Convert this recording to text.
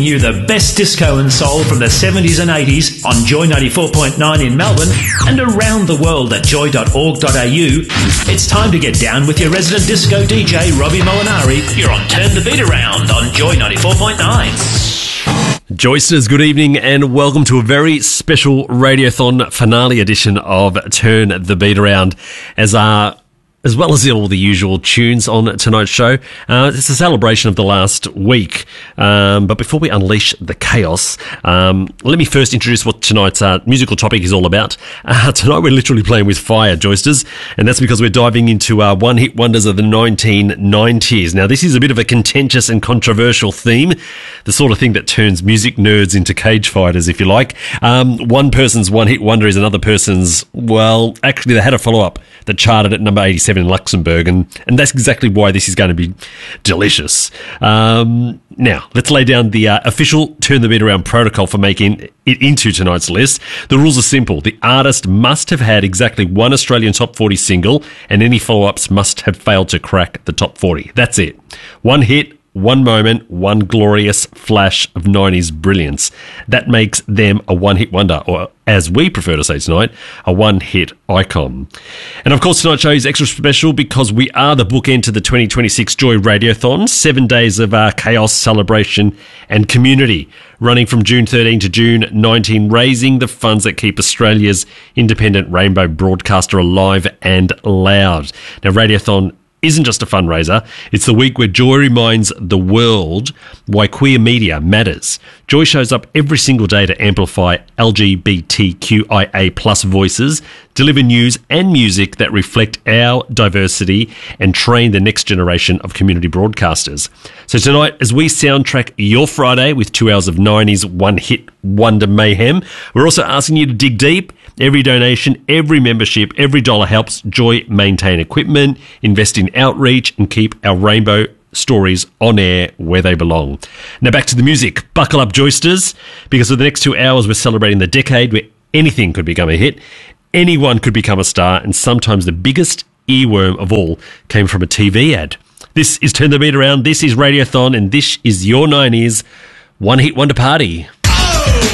You the best disco and soul from the 70s and 80s on Joy 94.9 in Melbourne and around the world at joy.org.au. It's time to get down with your resident disco DJ, Robbie Molinari. You're on Turn the Beat Around on Joy 94.9. Joysters, good evening and welcome to a very special Radiothon finale edition of Turn the Beat Around. As well as all the usual tunes on tonight's show, it's a celebration of the last week. But before we unleash the chaos, let me first introduce what tonight's musical topic is all about. Tonight we're literally playing with fire, Joysters, and that's because we're diving into one-hit wonders of the 1990s. Now, this is a bit of a contentious and controversial theme, the sort of thing that turns music nerds into cage fighters, if you like. One person's one-hit wonder is another person's, well, actually they had a follow-up that charted at number 87 in Luxembourg, and that's exactly why this is going to be delicious. Now, let's lay down the official Turn the Beat Around protocol for making it into tonight's list. The rules are simple. The artist must have had exactly one Australian top 40 single, and any follow-ups must have failed to crack the top 40. That's it. One hit, one moment, one glorious flash of 90s brilliance. That makes them a one-hit wonder, or as we prefer to say tonight, a one-hit icon. And of course, tonight's show is extra special because we are the bookend to the 2026 Joy Radiothon, 7 days of chaos, celebration and community, running from June 13 to June 19, raising the funds that keep Australia's independent rainbow broadcaster alive and loud. Now, Radiothon isn't just a fundraiser, it's the week where Joy reminds the world why queer media matters. Joy shows up every single day to amplify LGBTQIA plus voices, deliver news and music that reflect our diversity, and train the next generation of community broadcasters. So tonight, as we soundtrack your Friday with 2 hours of 90s one-hit wonder mayhem, we're also asking you to dig deep. Every donation, every membership, every dollar helps Joy maintain equipment, invest in outreach, and keep our rainbow stories on air where they belong. Now back to the music. Buckle up, Joysters, because for the next 2 hours we're celebrating the decade where anything could become a hit, anyone could become a star, and sometimes the biggest earworm of all came from a TV ad. This is Turn the Beat Around, this is Radiothon, and this is your 90s one-hit wonder party.